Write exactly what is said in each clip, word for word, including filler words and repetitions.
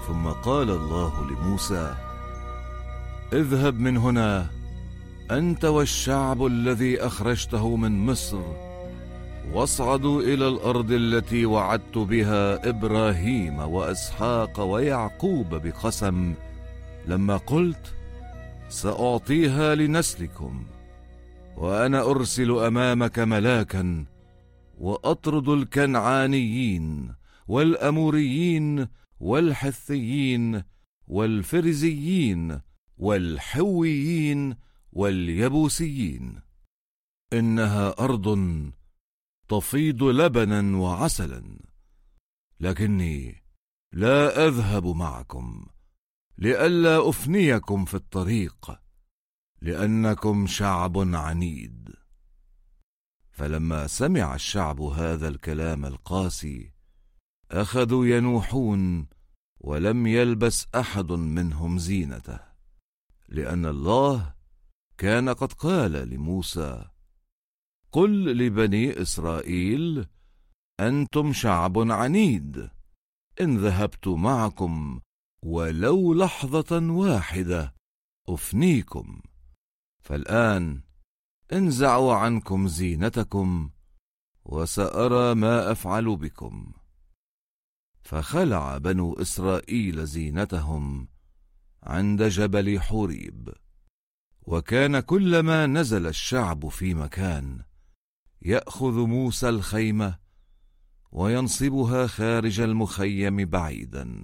ثم قال الله لموسى: اذهب من هنا أنت والشعب الذي أخرجته من مصر، واصعدوا إلى الأرض التي وعدت بها إبراهيم وإسحاق ويعقوب بقسم، لما قلت: سأعطيها لنسلكم، وأنا أرسل أمامك ملاكا وأطرد الكنعانيين والأموريين والحثيين والفرزيين والحويين واليبوسيين. إنها أرض تفيض لبنا وعسلا، لكني لا أذهب معكم لئلا أفنيكم في الطريق، لأنكم شعب عنيد. فلما سمع الشعب هذا الكلام القاسي أخذوا ينوحون، ولم يلبس أحد منهم زينته، لأن الله كان قد قال لموسى: قل لبني إسرائيل: أنتم شعب عنيد، إن ذهبت معكم ولو لحظة واحدة أفنيكم. فالآن انزعوا عنكم زينتكم، وسأرى ما أفعل بكم. فخلع بنو إسرائيل زينتهم عند جبل حوريب. وكان كلما نزل الشعب في مكان يأخذ موسى الخيمة وينصبها خارج المخيم بعيدا،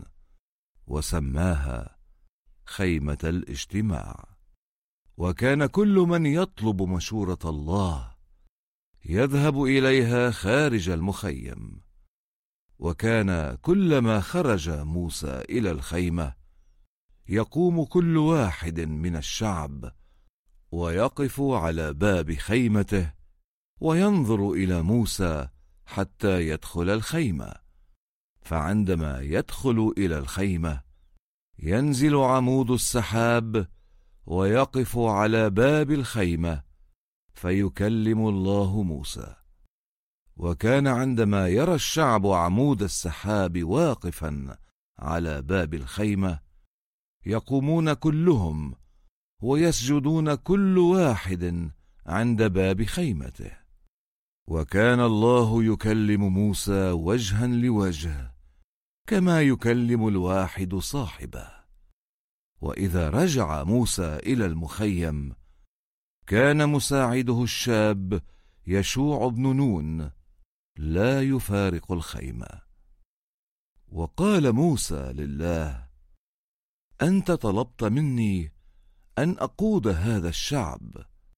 وسماها خيمة الاجتماع. وكان كل من يطلب مشورة الله يذهب إليها خارج المخيم. وكان كلما خرج موسى إلى الخيمة يقوم كل واحد من الشعب ويقف على باب خيمته وينظر إلى موسى حتى يدخل الخيمة. فعندما يدخل إلى الخيمة ينزل عمود السحاب ويقف على باب الخيمة فيكلم الله موسى. وكان عندما يرى الشعب عمود السحاب واقفا على باب الخيمة يقومون كلهم ويسجدون كل واحد عند باب خيمته. وكان الله يكلم موسى وجها لوجه كما يكلم الواحد صاحبه. وإذا رجع موسى إلى المخيم كان مساعده الشاب يشوع بن نون لا يفارق الخيمة. وقال موسى لله: أنت طلبت مني أن أقود هذا الشعب،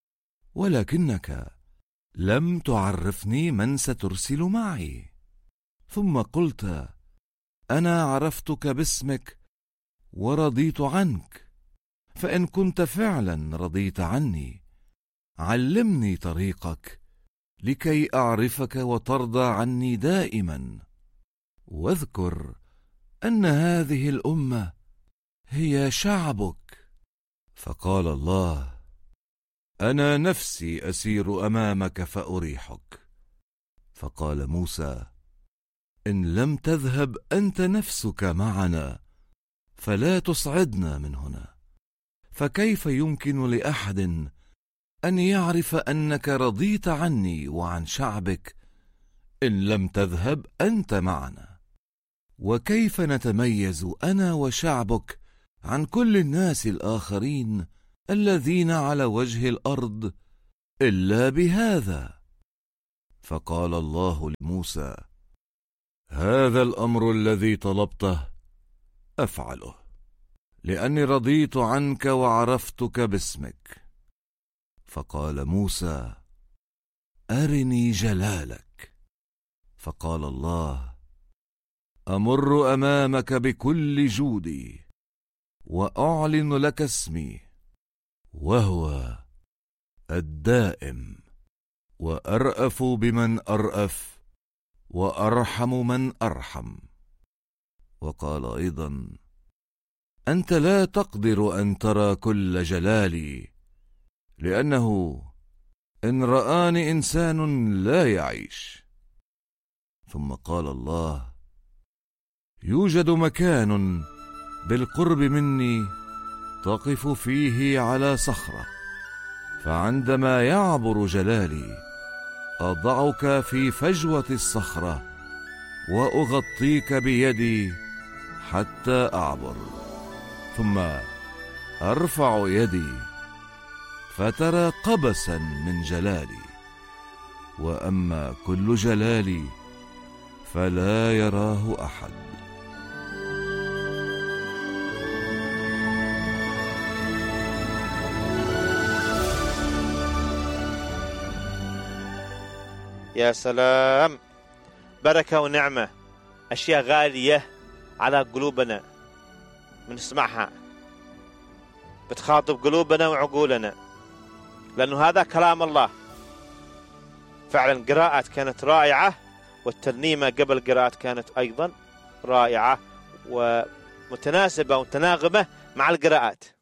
ولكنك لم تعرفني من سترسل معي. ثم قلت: أنا عرفتك باسمك ورضيت عنك، فإن كنت فعلا رضيت عني علمني طريقك لكي أعرفك وترضى عني دائما. واذكر أن هذه الأمة هي شعبك. فقال الله: أنا نفسي أسير أمامك فأريحك. فقال موسى: إن لم تذهب أنت نفسك معنا فلا تصعدنا من هنا، فكيف يمكن لأحد أن يعرف أنك رضيت عني وعن شعبك إن لم تذهب أنت معنا؟ وكيف نتميز أنا وشعبك عن كل الناس الآخرين الذين على وجه الأرض إلا بهذا؟ فقال الله لموسى: هذا الأمر الذي طلبته أفعله، لأني رضيت عنك وعرفتك باسمك. فقال موسى: أرني جلالك. فقال الله: أمر أمامك بكل جودي وأعلن لك اسمي، وهو الدائم، وأرأف بمن أرأف وأرحم من أرحم. وقال أيضا: أنت لا تقدر أن ترى كل جلالي، لأنه إن رآني إنسان لا يعيش. ثم قال الله: يوجد مكان بالقرب مني تقف فيه على صخرة، فعندما يعبر جلالي أضعك في فجوة الصخرة وأغطيك بيدي حتى أعبر، ثم أرفع يدي فترى قبسا من جلالي، وأما كل جلالي فلا يراه أحد. يا سلام، بركة ونعمة، أشياء غالية على قلوبنا بنسمعها، بتخاطب قلوبنا وعقولنا، لأنه هذا كلام الله. فعلا قراءة كانت رائعة، والترنيمة قبل قراءة كانت أيضا رائعة ومتناسبة ومتناغمة مع القراءات.